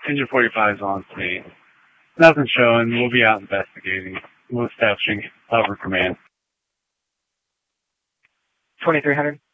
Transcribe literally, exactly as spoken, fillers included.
Engine forty-five is on scene. Nothing showing. We'll be out investigating. We'll establishing hover command. twenty-three hundred.